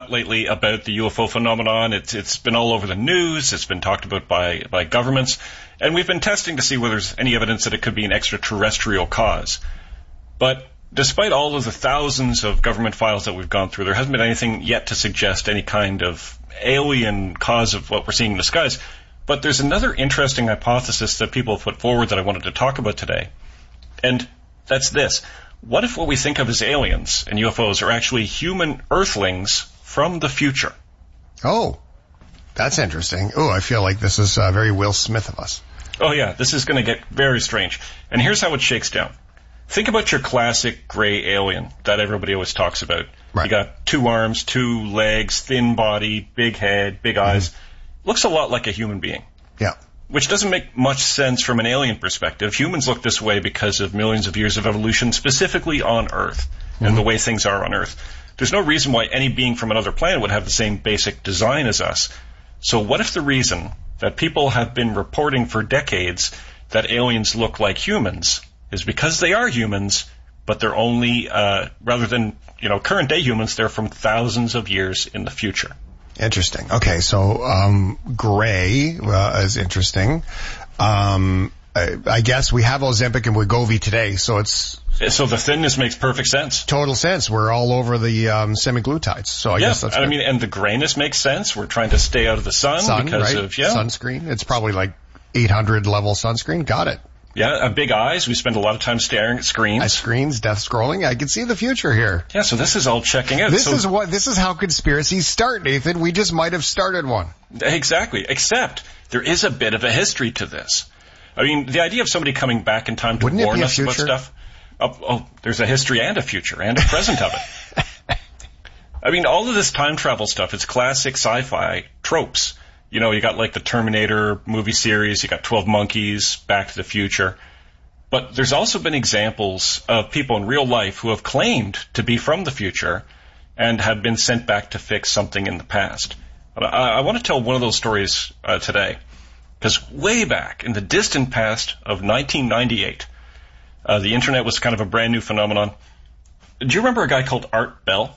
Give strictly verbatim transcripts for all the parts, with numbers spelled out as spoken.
lot lately about the U F O phenomenon. It's it's been all over the news. It's been talked about by by governments, and we've been testing to see whether there's any evidence that it could be an extraterrestrial cause. But despite all of the thousands of government files that we've gone through, there hasn't been anything yet to suggest any kind of alien cause of what we're seeing in the skies. But there's another interesting hypothesis that people have put forward that I wanted to talk about today. And that's this. What if what we think of as aliens and U F Os are actually human earthlings from the future? Oh, that's interesting. Oh, I feel like this is uh, very Will Smith of us. Oh, yeah. This is going to get very strange. And here's how it shakes down. Think about your classic gray alien that everybody always talks about. Right. You got two arms, two legs, thin body, big head, big eyes. Mm-hmm. Looks a lot like a human being. Yeah. Which doesn't make much sense from an alien perspective. Humans look this way because of millions of years of evolution, specifically on Earth, mm-hmm. and the way things are on Earth. There's no reason why any being from another planet would have the same basic design as us. So what if the reason that people have been reporting for decades that aliens look like humans is because they are humans, but they're only, uh, rather than, you know, current day humans, they're from thousands of years in the future. Interesting. Okay, so um, gray uh, is interesting. Um, I, I guess we have Ozempic and Wegovy today, so it's... So the thinness makes perfect sense. Total sense. We're all over the um, semaglutides, so I yeah, guess that's I good. mean, and the grayness makes sense. We're trying to stay out of the sun, sun because right? of, yeah. Sunscreen. It's probably like eight hundred level sunscreen. Got it. Yeah, uh, big eyes. We spend a lot of time staring at screens. At screens, death scrolling. I can see the future here. Yeah, so this is all checking out. This so, is what. This is how conspiracies start, Nathan. We just might have started one. Exactly. Except there is a bit of a history to this. I mean, the idea of somebody coming back in time to Wouldn't warn it be a us about future? stuff. Oh, oh, there's a history and a future and a present of it. I mean, all of this time travel stuff, it's classic sci-fi tropes. You know, you got like the Terminator movie series, you got twelve Monkeys, Back to the Future. But there's also been examples of people in real life who have claimed to be from the future and have been sent back to fix something in the past. I, I want to tell one of those stories uh, today. Because way back in the distant past of nineteen ninety-eight, uh, the internet was kind of a brand new phenomenon. Do you remember a guy called Art Bell?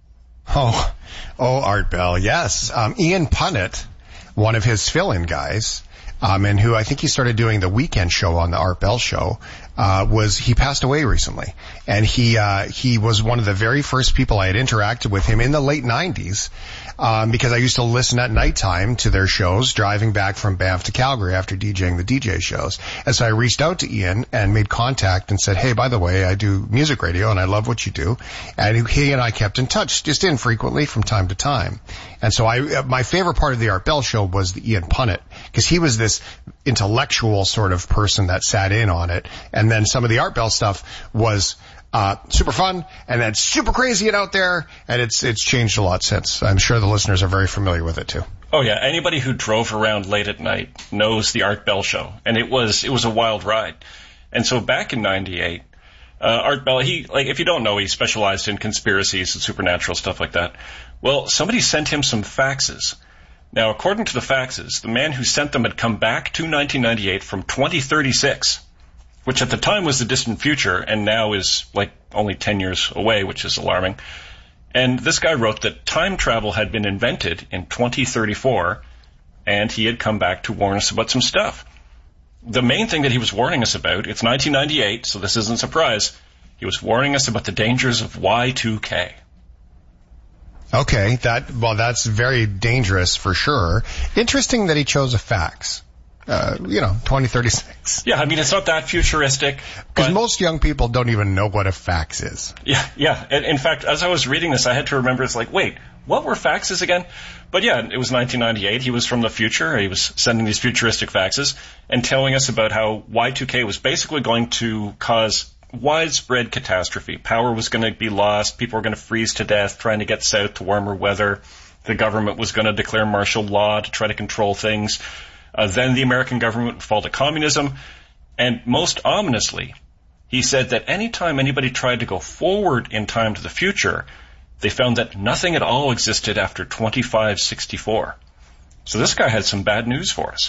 Oh, oh, Art Bell, yes. Um, Ian Punnett, one of his fill-in guys, um, and who I think he started doing the weekend show on the Art Bell show, uh, was, he passed away recently. And he, uh, he was one of the very first people I had interacted with him in the late nineties. Um, because I used to listen at nighttime to their shows, driving back from Banff to Calgary after DJing the D J shows. And so I reached out to Ian and made contact and said, hey, by the way, I do music radio and I love what you do. And he and I kept in touch, just infrequently from time to time. And so I, my favorite part of the Art Bell show was the Ian Punnett, because he was this intellectual sort of person that sat in on it. And then some of the Art Bell stuff was Uh, super fun, and that's super crazy and out there, and it's it's changed a lot since. I'm sure the listeners are very familiar with it too. Oh yeah, anybody who drove around late at night knows the Art Bell show, and it was it was a wild ride. And so back in ninety-eight, uh, Art Bell, he like if you don't know, he specialized in conspiracies and supernatural stuff like that. Well, somebody sent him some faxes. Now, according to the faxes, the man who sent them had come back to nineteen ninety-eight from twenty thirty-six. Which at the time was the distant future, and now is like only ten years away, which is alarming. And this guy wrote that time travel had been invented in twenty thirty-four, and he had come back to warn us about some stuff. The main thing that he was warning us about, it's nineteen ninety-eight, so this isn't a surprise, he was warning us about the dangers of Y two K. Okay, that well, that's very dangerous for sure. Interesting that he chose a fax. Uh, you know, twenty thirty-six. Yeah, I mean, it's not that futuristic. Because most young people don't even know what a fax is. Yeah, yeah. And in fact, as I was reading this, I had to remember, it's like, wait, what were faxes again? But yeah, it was nineteen ninety-eight. He was from the future. He was sending these futuristic faxes and telling us about how Y two K was basically going to cause widespread catastrophe. Power was going to be lost. People were going to freeze to death trying to get south to warmer weather. The government was going to declare martial law to try to control things. Uh, then the American government would fall to communism. And most ominously, he said that any time anybody tried to go forward in time to the future, they found that nothing at all existed after twenty-five sixty-four. So this guy had some bad news for us.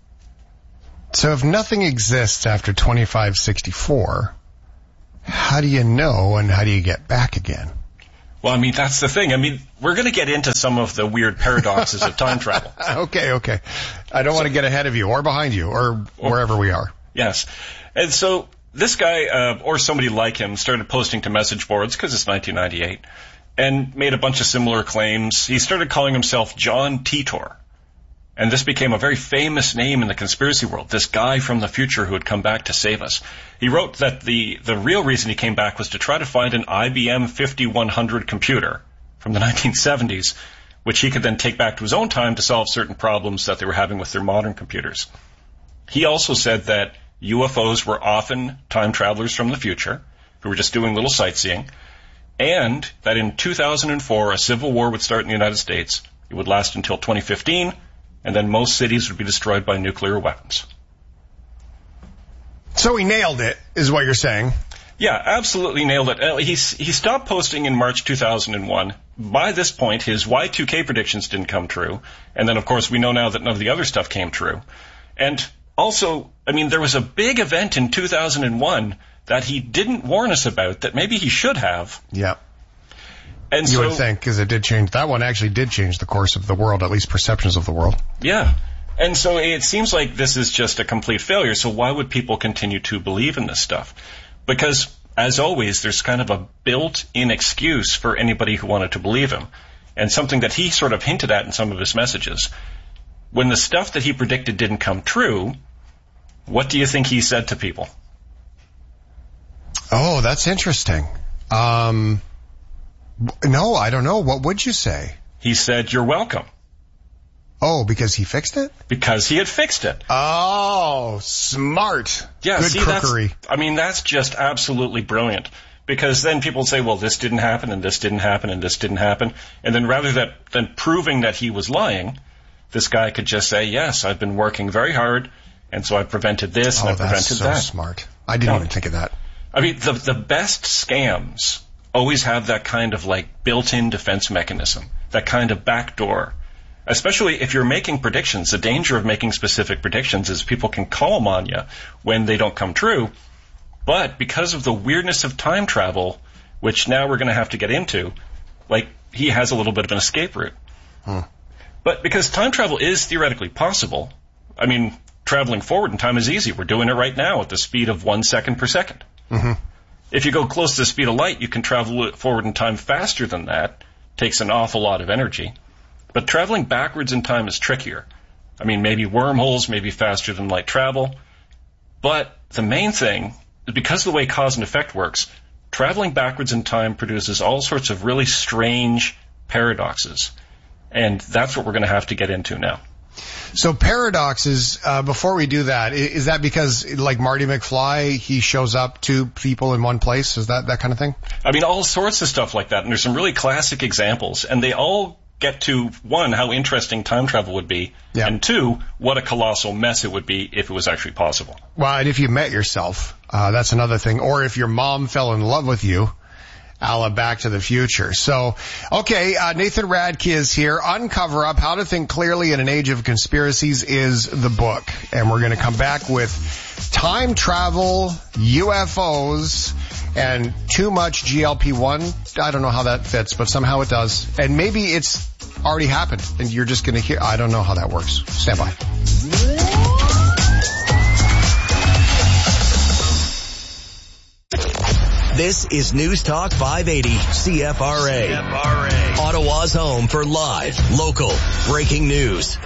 So if nothing exists after twenty-five sixty-four, how do you know and how do you get back again? Well, I mean, that's the thing. I mean, we're going to get into some of the weird paradoxes of time travel. Okay, okay. I don't so, want to get ahead of you or behind you or, or wherever we are. Yes. And so this guy, uh, or somebody like him, started posting to message boards because it's nineteen ninety-eight and made a bunch of similar claims. He started calling himself John Titor. And this became a very famous name in the conspiracy world, this guy from the future who had come back to save us. He wrote that the, the real reason he came back was to try to find an I B M fifty-one hundred computer from the nineteen seventies, which he could then take back to his own time to solve certain problems that they were having with their modern computers. He also said that U F Os were often time travelers from the future who were just doing little sightseeing, and that in two thousand four a civil war would start in the United States. It would last until twenty fifteen, and then most cities would be destroyed by nuclear weapons. So he nailed it, is what you're saying. Yeah, absolutely nailed it. He, he stopped posting in March two thousand one. By this point, his Y two K predictions didn't come true. And then, of course, we know now that none of the other stuff came true. And also, I mean, there was a big event in two thousand one that he didn't warn us about that maybe he should have. Yeah. And you so, would think, because it did change. That one actually did change the course of the world, at least perceptions of the world. Yeah. And so it seems like this is just a complete failure. So why would people continue to believe in this stuff? Because, as always, there's kind of a built-in excuse for anybody who wanted to believe him. And something that he sort of hinted at in some of his messages. When the stuff that he predicted didn't come true, what do you think he said to people? Oh, that's interesting. Um, no, I don't know. What would you say? He said, "You're welcome." Oh, because he fixed it? Because he had fixed it. Oh, smart. Yeah, Good see, crookery. That's, I mean, that's just absolutely brilliant. Because then people would say, well, this didn't happen, and this didn't happen, and this didn't happen. And then rather than, than proving that he was lying, this guy could just say, yes, I've been working very hard, and so I prevented this, and oh, I prevented so that. Smart. I didn't no. even think of that. I mean, the the best scams always have that kind of, like, built-in defense mechanism, that kind of backdoor. Especially if you're making predictions, the danger of making specific predictions is people can call them on you when they don't come true. But because of the weirdness of time travel, which now we're going to have to get into, like, he has a little bit of an escape route. Hmm. But because time travel is theoretically possible, I mean, traveling forward in time is easy. We're doing it right now at the speed of one second per second. Mm-hmm. If you go close to the speed of light, you can travel forward in time faster than that. Takes an awful lot of energy. But traveling backwards in time is trickier. I mean, maybe wormholes, maybe faster than light travel. But the main thing is because of the way cause and effect works, traveling backwards in time produces all sorts of really strange paradoxes. And that's what we're going to have to get into now. So paradoxes, uh, before we do that, is that because, like Marty McFly, he shows up two people in one place? Is that that kind of thing? I mean, all sorts of stuff like that. And there's some really classic examples. And they all get to, one, how interesting time travel would be, yeah. and two, what a colossal mess it would be if it was actually possible. Well, and if you met yourself, uh, that's another thing. Or if your mom fell in love with you, a la Back to the Future. So, okay, uh, Nathan Radke is here. Uncover Up, How to Think Clearly in an Age of Conspiracies is the book. And we're going to come back with time travel, U F Os, and too much G L P one. I don't know how that fits, but somehow it does. And maybe it's already happened, and you're just going to hear. I don't know how that works. Stand by. This is News Talk five eighty C F R A. C F R A. Ottawa's home for live, local, breaking news.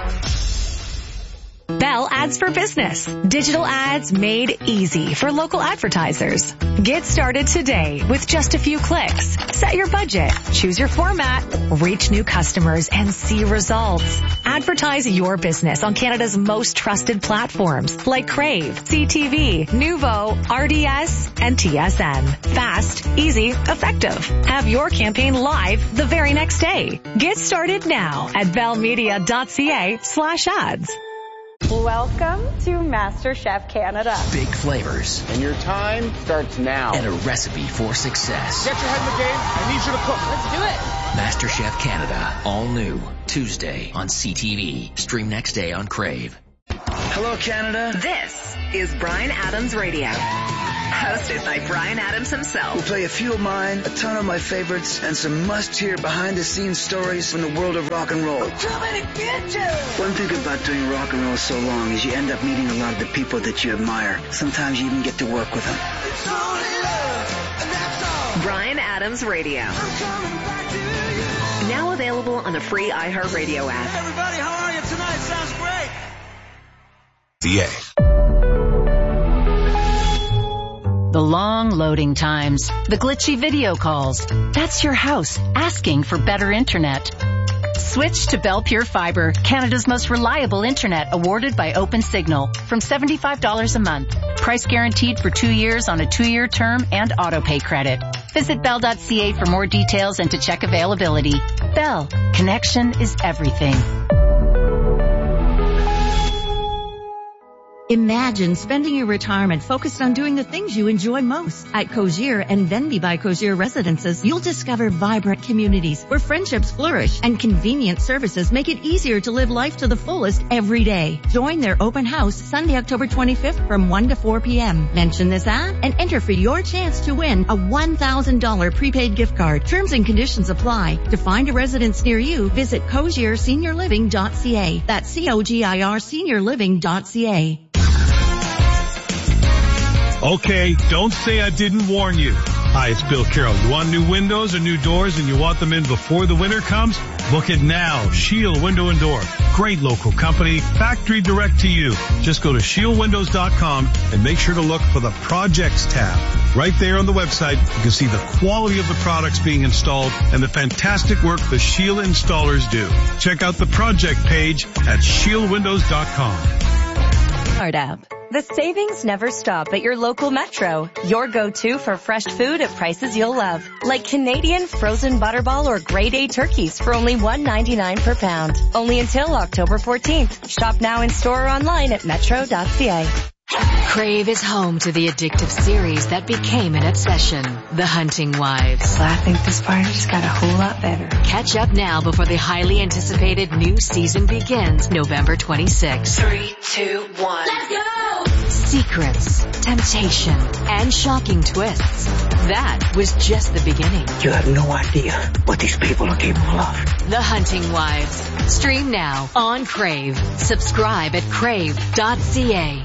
Bell Ads for Business. Digital ads made easy for local advertisers. Get started today with just a few clicks. Set your budget, choose your format, reach new customers, and see results. Advertise your business on Canada's most trusted platforms like Crave, C T V, Nuvo, R D S, and T S N. Fast, easy, effective. Have your campaign live the very next day. Get started now at bellmedia.ca slash ads. Welcome to MasterChef Canada. Big flavors. And your time starts now. And a recipe for success. Get your head in the game. I need you to cook. Let's do it. MasterChef Canada. All new. Tuesday on C T V. Stream next day on Crave. Hello, Canada. This is Bryan Adams Radio. Hosted by Brian Adams himself. We'll play a few of mine, a ton of my favorites, and some must-hear behind-the-scenes stories from the world of rock and roll. One thing about doing rock and roll so long is you end up meeting a lot of the people that you admire. Sometimes you even get to work with them. Brian Adams Radio. Now available on the free iHeartRadio app. Everybody, how are you tonight? Sounds great. The A. The long loading times, the glitchy video calls. That's your house asking for better internet. Switch to Bell Pure Fiber, Canada's most reliable internet, awarded by OpenSignal, from seventy-five dollars a month. Price guaranteed for two years on a two-year term and auto-pay credit. Visit bell dot c a for more details and to check availability. Bell, connection is everything. Imagine spending your retirement focused on doing the things you enjoy most. At Cozier and Venby by Cozier Residences, you'll discover vibrant communities where friendships flourish and convenient services make it easier to live life to the fullest every day. Join their open house Sunday, October twenty-fifth from one to four p.m. Mention this ad and enter for your chance to win a one thousand dollars prepaid gift card. Terms and conditions apply. To find a residence near you, visit cozier senior living dot c a. That's C O G I R senior living dot c a. Okay, don't say I didn't warn you. Hi, it's Bill Carroll. You want new windows or new doors and you want them in before the winter comes? Book it now. Shield Window and Door. Great local company. Factory direct to you. Just go to shield windows dot com and make sure to look for the Projects tab. Right there on the website, you can see the quality of the products being installed and the fantastic work the Shield installers do. Check out the project page at shield windows dot com. Card app. The savings never stop at your local Metro. Your go-to for fresh food at prices you'll love. Like Canadian frozen butterball or grade A turkeys for only one ninety-nine per pound. Only until October fourteenth. Shop now in store or online at metro dot c a. Crave is home to the addictive series that became an obsession, The Hunting Wives. I think this part just got a whole lot better. Catch up now before the highly anticipated new season begins November twenty-sixth. Three, two, one. Let's go! Secrets, temptation, and shocking twists. That was just the beginning. You have no idea what these people are capable of. The Hunting Wives. Stream now on Crave. Subscribe at crave dot c a.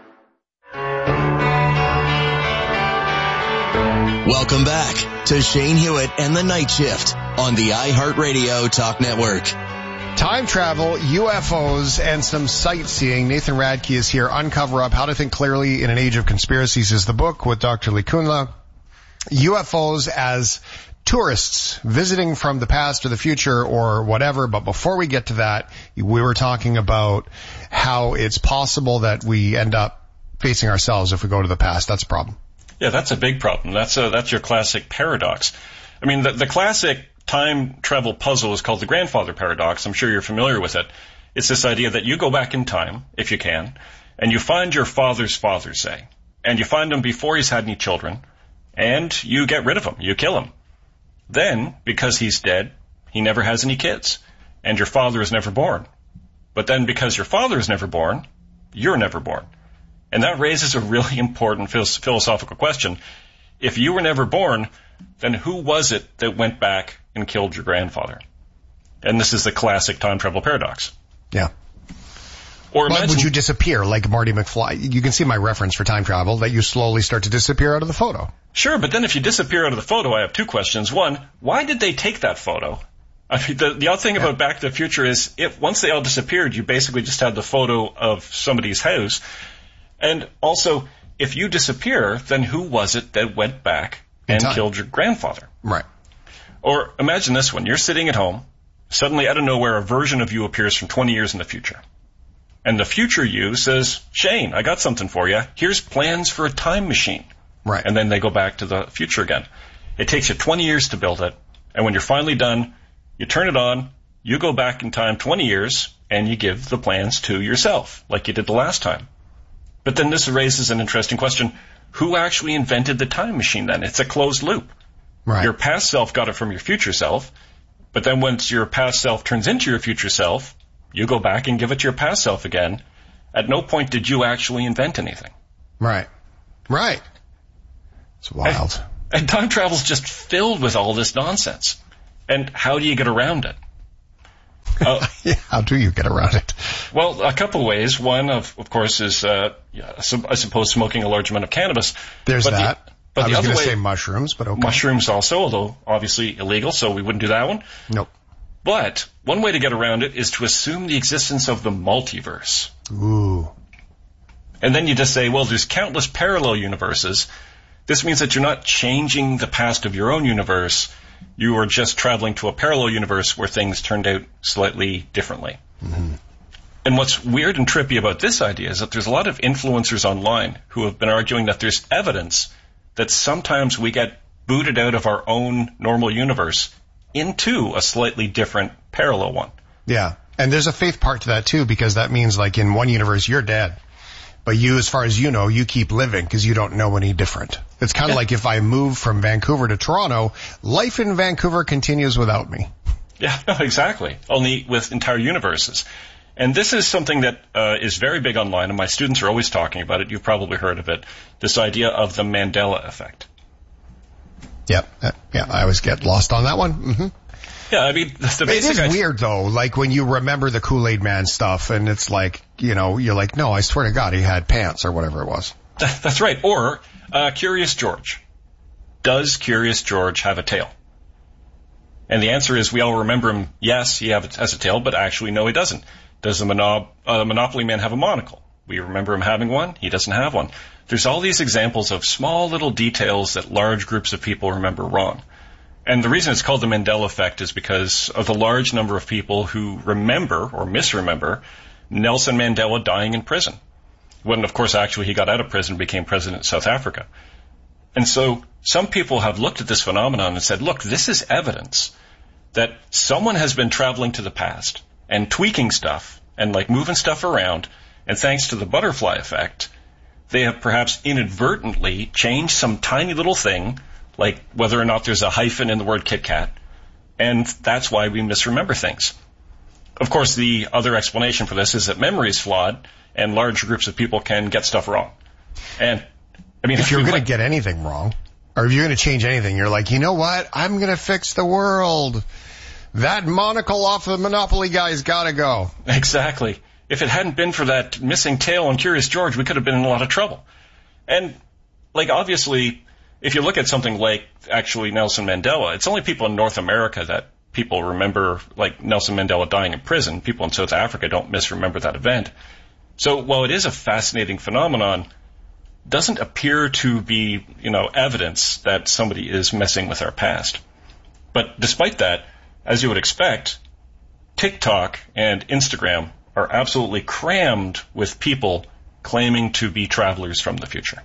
Welcome back to Shane Hewitt and the Night Shift on the iHeartRadio Talk Network. Time travel, U F Os, and some sightseeing. Nathan Radke is here. Uncover Up, How to Think Clearly in an Age of Conspiracies is the book with Doctor Lee Kunla. U F Os as tourists visiting from the past or the future or whatever. But before we get to that, we were talking about how it's possible that we end up facing ourselves if we go to the past. That's a problem. Yeah, that's a big problem. That's a, that's your classic paradox. I mean, the, the classic time travel puzzle is called the grandfather paradox. I'm sure you're familiar with it. It's this idea that you go back in time, if you can, and you find your father's father, say, and you find him before he's had any children, and you get rid of him. You kill him. Then, because he's dead, he never has any kids, and your father is never born. But then because your father is never born, you're never born. And that raises a really important philosophical question. If you were never born, then who was it that went back and killed your grandfather? And this is the classic time travel paradox. Yeah. Or but imagine, would you disappear like Marty McFly? You can see my reference for time travel, that you slowly start to disappear out of the photo. Sure, but then if you disappear out of the photo, I have two questions. One, why did they take that photo? I mean, the, the odd thing yeah. about Back to the Future is if once they all disappeared, you basically just had the photo of somebody's house. And also, if you disappear, then who was it that went back and killed your grandfather? Right. Or imagine this one. You're sitting at home. Suddenly, out of nowhere, a version of you appears from twenty years in the future. And the future you says, Shane, I got something for you. Here's plans for a time machine. Right. And then they go back to the future again. It takes you twenty years to build it. And when you're finally done, you turn it on, you go back in time twenty years, and you give the plans to yourself, like you did the last time. But then this raises an interesting question. Who actually invented the time machine then? It's a closed loop. Right. Your past self got it from your future self, but then once your past self turns into your future self, you go back and give it to your past self again. At no point did you actually invent anything. Right. Right. It's wild. And, and time travel's just filled with all this nonsense. And how do you get around it? Uh, yeah, how do you get around it? Well, a couple of ways. One, of, of course, is, uh, yeah, I suppose, smoking a large amount of cannabis. There's but that. The, but I the was going to way, say mushrooms, but okay. Mushrooms also, although obviously illegal, so we wouldn't do that one. Nope. But one way to get around it is to assume the existence of the multiverse. Ooh. And then you just say, well, there's countless parallel universes. This means that you're not changing the past of your own universe. You are just traveling to a parallel universe where things turned out slightly differently. Mm-hmm. And what's weird and trippy about this idea is that there's a lot of influencers online who have been arguing that there's evidence that sometimes we get booted out of our own normal universe into a slightly different parallel one. Yeah. And there's a faith part to that too, because that means like in one universe you're dead. But you, as far as you know, you keep living because you don't know any different. It's kind of yeah. like if I move from Vancouver to Toronto, life in Vancouver continues without me. Yeah, no, exactly. Only with entire universes. And this is something that uh, is very big online, and my students are always talking about it. You've probably heard of it. This idea of the Mandela effect. Yep. Yeah, yeah, I always get lost on that one. Mm-hmm. Yeah, I mean, the, the basic... It is idea- weird, though, like when you remember the Kool-Aid Man stuff, and it's like, you know, you're like, no, I swear to God, he had pants, or whatever it was. That's right. Or, uh, Curious George. Does Curious George have a tail? And the answer is we all remember him, yes, he have, has a tail, but actually, no, he doesn't. Does the Mono- uh, Monopoly Man have a monocle? We remember him having one, he doesn't have one. There's all these examples of small little details that large groups of people remember wrong. And the reason it's called the Mandela effect is because of the large number of people who remember or misremember Nelson Mandela dying in prison. When, of course, actually he got out of prison and became president of South Africa. And so some people have looked at this phenomenon and said, look, this is evidence that someone has been traveling to the past and tweaking stuff and like moving stuff around. And thanks to the butterfly effect, they have perhaps inadvertently changed some tiny little thing, like whether or not there's a hyphen in the word Kit Kat, and that's why we misremember things. Of course, the other explanation for this is that memory is flawed, and large groups of people can get stuff wrong. And, I mean... If you're going to get anything wrong, or if you're going to change anything, you're like, you know what? I'm going to fix the world. That monocle off the Monopoly guy's got to go. Exactly. If it hadn't been for that missing tail on Curious George, we could have been in a lot of trouble. And, like, obviously... If you look at something like, actually, Nelson Mandela, it's only people in North America that people remember, like Nelson Mandela dying in prison. People in South Africa don't misremember that event. So while it is a fascinating phenomenon, doesn't appear to be, you know, evidence that somebody is messing with our past. But despite that, as you would expect, TikTok and Instagram are absolutely crammed with people claiming to be travelers from the future.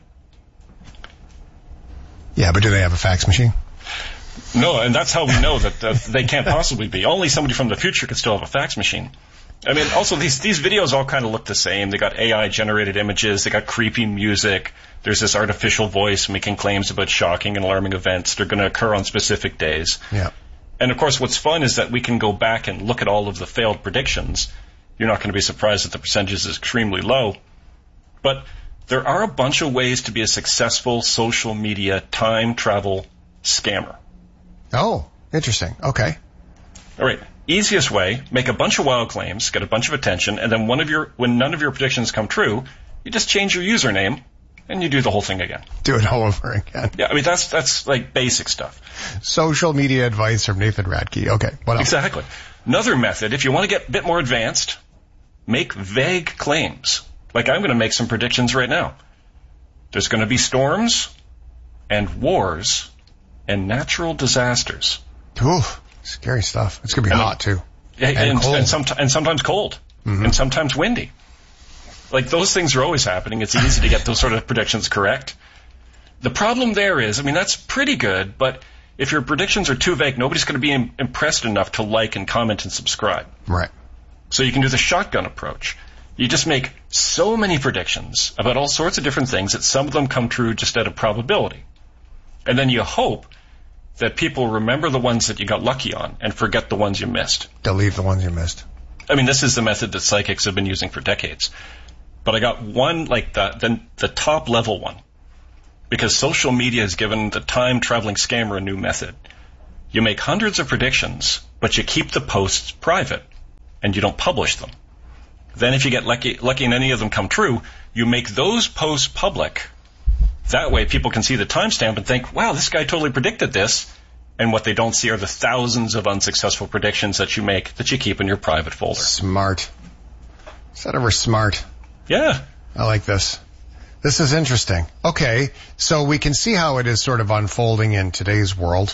Yeah, but do they have a fax machine? No, and that's how we know that uh, they can't possibly be. Only somebody from the future could still have a fax machine. I mean, also, these these videos all kind of look the same. They got A I-generated images. They got creepy music. There's this artificial voice making claims about shocking and alarming events that are going to occur on specific days. Yeah. And, of course, what's fun is that we can go back and look at all of the failed predictions. You're not going to be surprised that the percentage is extremely low. But there are a bunch of ways to be a successful social media time travel scammer. Oh, interesting. Okay. All right. Easiest way, make a bunch of wild claims, get a bunch of attention, and then one of your, when none of your predictions come true, you just change your username and you do the whole thing again. Do it all over again. Yeah, I mean, that's, that's like basic stuff. Social media advice from Nathan Radke. Okay. What else? Exactly. Another method, if you want to get a bit more advanced, make vague claims. Like I'm going to make some predictions right now. There's going to be storms and wars and natural disasters. Ooh, scary stuff. It's going to be and, hot too. And, and, and, and, some, and sometimes cold. Mm-hmm. And sometimes windy. Like those things are always happening. It's easy to get those sort of predictions correct. The problem there is, I mean, that's pretty good, but if your predictions are too vague, nobody's going to be im- impressed enough to like and comment and subscribe. Right. So you can do the shotgun approach. You just make so many predictions about all sorts of different things that some of them come true just out of probability. And then you hope that people remember the ones that you got lucky on and forget the ones you missed. Delete the ones you missed. I mean, this is the method that psychics have been using for decades. But I got one, like the, the, the top level one. because social media has given the time-traveling scammer a new method. You make hundreds of predictions, but you keep the posts private, and you don't publish them. Then if you get lucky, lucky and any of them come true, you make those posts public. That way people can see the timestamp and think, wow, this guy totally predicted this. And what they don't see are the thousands of unsuccessful predictions that you make that you keep in your private folder. Smart. Is that ever smart? Yeah. I like this. This is interesting. Okay, so we can see how it is sort of unfolding in today's world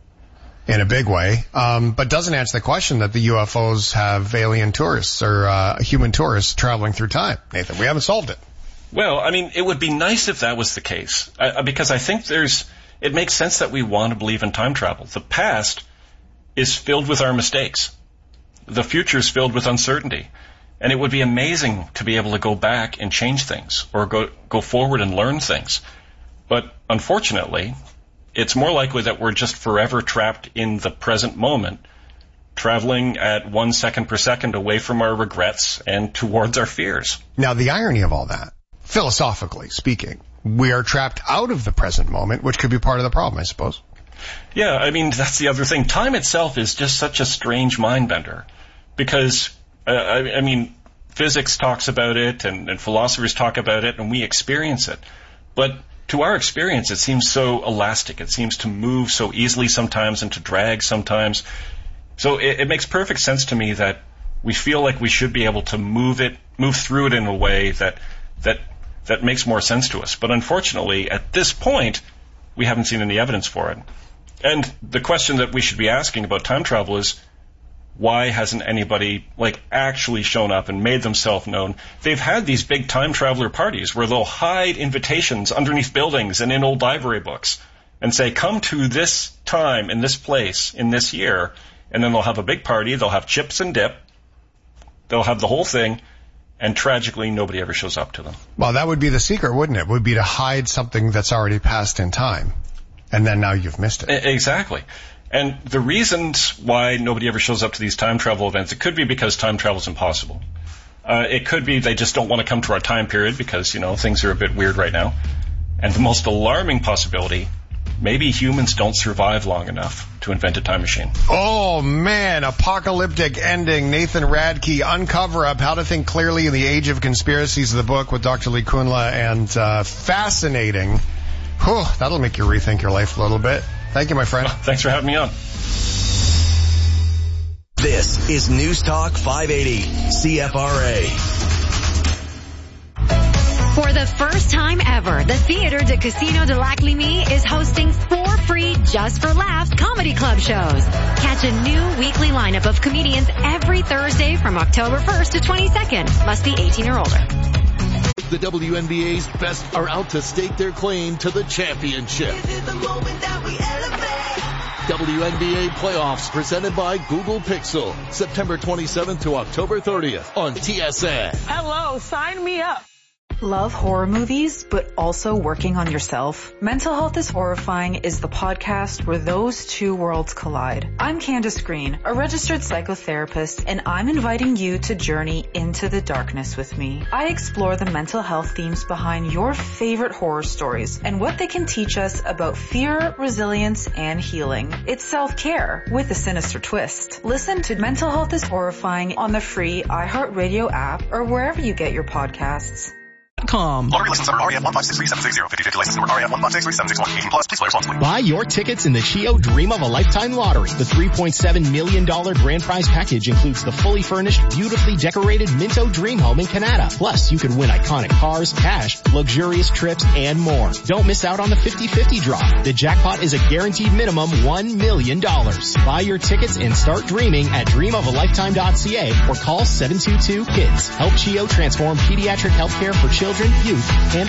in a big way, um, but doesn't answer the question that the U F Os have alien tourists or uh, human tourists traveling through time. Nathan, we haven't solved it. Well, I mean, it would be nice if that was the case, uh, because I think there's, it makes sense that we want to believe in time travel. The past is filled with our mistakes. The future is filled with uncertainty. And it would be amazing to be able to go back and change things or go go forward and learn things. But unfortunately, it's more likely that we're just forever trapped in the present moment, traveling at one second per second away from our regrets and towards our fears. Now, the irony of all that, philosophically speaking, we are trapped out of the present moment, which could be part of the problem, I suppose. Yeah, I mean, that's the other thing. Time itself is just such a strange mind bender because... Uh, I, I mean, physics talks about it and, and philosophers talk about it and we experience it. But to our experience, it seems so elastic. It seems to move so easily sometimes and to drag sometimes. So it, it makes perfect sense to me that we feel like we should be able to move it, move through it in a way that, that, that makes more sense to us. But unfortunately, at this point, we haven't seen any evidence for it. And the question that we should be asking about time travel is, why hasn't anybody, like, actually shown up and made themselves known? They've had these big time traveler parties where they'll hide invitations underneath buildings and in old library books and say, come to this time in this place in this year. And then they'll have a big party. They'll have chips and dip. They'll have the whole thing. And tragically, nobody ever shows up to them. Well, that would be the secret, wouldn't it? Would be to hide something that's already passed in time. And then now you've missed it. Exactly. And the reasons why nobody ever shows up to these time travel events, it could be because time travel is impossible. Uh, it could be they just don't want to come to our time period because, you know, things are a bit weird right now. And the most alarming possibility, maybe humans don't survive long enough to invent a time machine. Oh, man, apocalyptic ending. Nathan Radke, Uncover Up, How to Think Clearly in the Age of Conspiracies, the book with Doctor Lee Kunla, and uh, fascinating. Whew, that'll make you rethink your life a little bit. Thank you, my friend. Thanks for having me on. This is News Talk five eighty, C F R A. For the first time ever, the Theatre de Casino de Lac Lévis is hosting four free Just for Laughs comedy club shows. Catch a new weekly lineup of comedians every Thursday from October first to twenty-second. Must be eighteen or older. The W N B A's best are out to stake their claim to the championship. This is the moment that we elevate. W N B A playoffs presented by Google Pixel. September twenty-seventh to October thirtieth on T S N. Hello, sign me up. Love horror movies, but also working on yourself? Mental Health is Horrifying is the podcast where those two worlds collide. I'm Candace Green, a registered psychotherapist, and I'm inviting you to journey into the darkness with me. I explore the mental health themes behind your favorite horror stories and what they can teach us about fear, resilience, and healing. It's self-care with a sinister twist. Listen to Mental Health is Horrifying on the free iHeartRadio app or wherever you get your podcasts. Com. Lottery license number R E F one five six three seven six zero. fifty fifty license number R E F one five six three seven six one. eighteen plus. Please play responsibly. Buy your tickets in the Chio Dream of a Lifetime Lottery. The three point seven million dollars grand prize package includes the fully furnished, beautifully decorated Minto Dream Home in Canada. Plus, you could win iconic cars, cash, luxurious trips, and more. Don't miss out on the fifty fifty draw. The jackpot is a guaranteed minimum one million dollars. Buy your tickets and start dreaming at dream of a lifetime dot c a or call seven two two KIDS. Help Chio transform pediatric healthcare for children, youth, and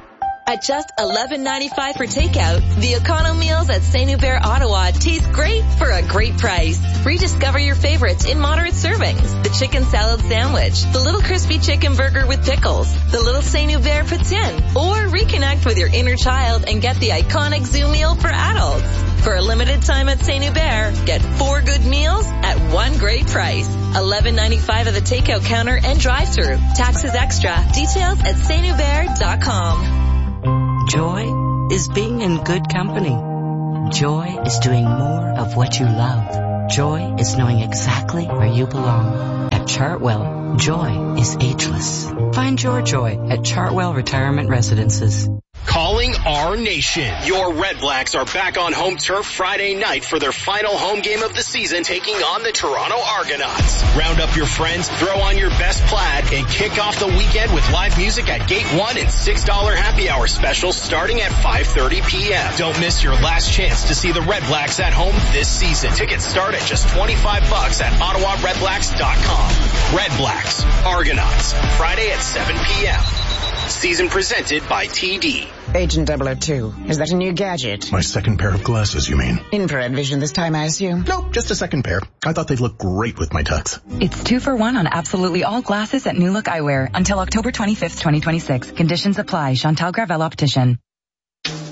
at just eleven ninety-five for takeout, the Econo Meals at Saint Hubert, Ottawa taste great for a great price. Rediscover your favorites in moderate servings. The chicken salad sandwich, the little crispy chicken burger with pickles, the little Saint Hubert poutine, or reconnect with your inner child and get the iconic zoo meal for adults. For a limited time at Saint Hubert, get four good meals at one great price. eleven ninety-five at the takeout counter and drive-thru. Taxes extra. Details at saint hubert dot com. Joy is being in good company. Joy is doing more of what you love. Joy is knowing exactly where you belong. At Chartwell, joy is ageless. Find your joy at Chartwell Retirement Residences. Calling our nation. Your Red Blacks are back on home turf Friday night for their final home game of the season, taking on the Toronto Argonauts. Round up your friends, throw on your best plaid, and kick off the weekend with live music at Gate one and six dollar happy hour specials starting at five thirty p.m. Don't miss your last chance to see the Red Blacks at home this season. Tickets start at just twenty-five bucks at Ottawa Red Blacks dot com. Red Blacks, Argonauts, Friday at seven p.m. Season presented by T D. Agent double oh two, is that a new gadget? My second pair of glasses, you mean? Infrared vision this time, I assume? Nope, just a second pair. I thought they'd look great with my tux. It's two for one on absolutely all glasses at New Look Eyewear until October twenty-fifth, twenty twenty-six. Conditions apply. Chantal Gravel Optician.